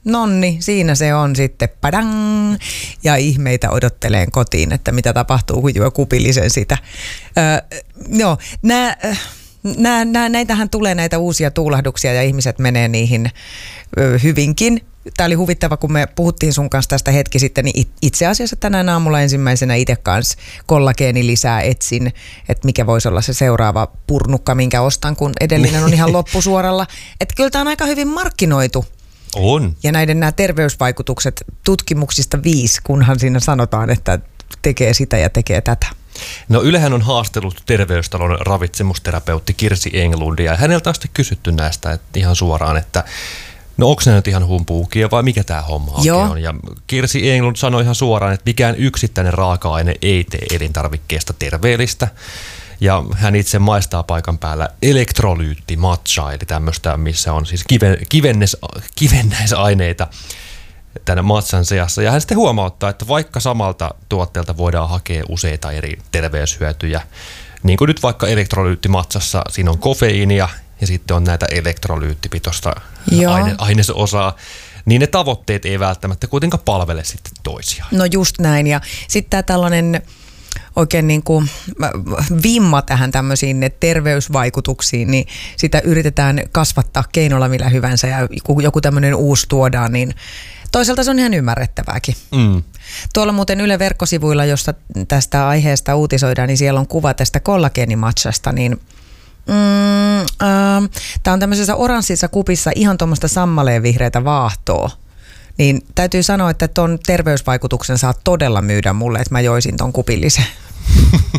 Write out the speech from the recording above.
nonni, siinä se on sitten, padang, ja ihmeitä odotteleen kotiin, että mitä tapahtuu, kun juo kupillisen sitä. Joo, näitähän tulee näitä uusia tuulahduksia ja ihmiset menee niihin hyvinkin. Tämä oli huvittava, kun me puhuttiin sun kanssa tästä hetki sitten, niin itse asiassa tänään aamulla ensimmäisenä itse kanssa kollageenilisää etsin, että mikä voisi olla se seuraava purnukka, minkä ostan, kun edellinen on ihan loppusuoralla. Että kyllä tämä on aika hyvin markkinoitu. On. Ja nämä terveysvaikutukset tutkimuksista 5, kunhan siinä sanotaan, että tekee sitä ja tekee tätä. No Ylehän on haastellut Terveystalon ravitsemusterapeutti Kirsi Englundia ja häneltä on sitten kysytty näistä että ihan suoraan, että no onko ne nyt ihan humpuukia vai mikä tämä homma on? Ja Kirsi Englund sanoi ihan suoraan, että mikään yksittäinen raaka-aine ei tee elintarvikkeesta terveellistä. Ja hän itse maistaa paikan päällä elektrolyytti-matchaa, eli tämmöistä, missä on siis kivennäisaineita tämän matchan seassa. Ja hän sitten huomauttaa, että vaikka samalta tuotteelta voidaan hakea useita eri terveyshyötyjä, niin kuin nyt vaikka elektrolyytti-matsassa, siinä on kofeiinia ja sitten on näitä elektrolyyttipitoista ainesosaa, niin ne tavoitteet ei välttämättä kuitenkaan palvele sitten toisiaan. No just näin, ja sitten tämä tällainen oikein niin kuin vimma tähän tämmöisiin terveysvaikutuksiin, niin sitä yritetään kasvattaa keinolla millä hyvänsä, ja kun joku tämmöinen uusi tuodaan, niin toisaalta se on ihan ymmärrettävääkin. Tuolla muuten Yle verkkosivuilla, josta tästä aiheesta uutisoidaan, niin siellä on kuva tästä kollageenimatchasta, niin tämä on tämmöisessä oranssissa kupissa ihan tuommoista sammaleen vihreätä vaahtoa. Niin täytyy sanoa, että ton terveysvaikutuksen saa todella myydä mulle, että mä joisin ton kupillisen.